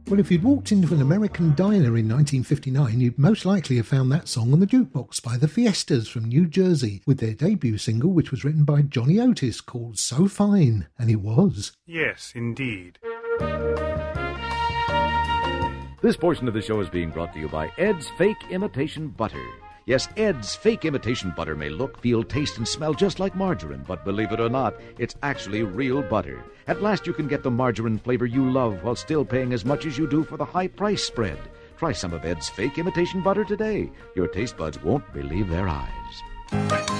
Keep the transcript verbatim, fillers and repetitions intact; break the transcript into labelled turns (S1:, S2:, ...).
S1: Well, if you'd walked into an American diner in nineteen fifty-nine, you'd most likely have found that song on the jukebox by the Fiestas from New Jersey, with their debut single, which was written by Johnny Otis, called So Fine. And it was.
S2: Yes, indeed.
S3: This portion of the show is being brought to you by Ed's Fake Imitation Butter. Yes, Ed's Fake Imitation Butter may look, feel, taste, and smell just like margarine, but believe it or not, it's actually real butter. At last you can get the margarine flavor you love while still paying as much as you do for the high price spread. Try some of Ed's Fake Imitation Butter today. Your taste buds won't believe their eyes.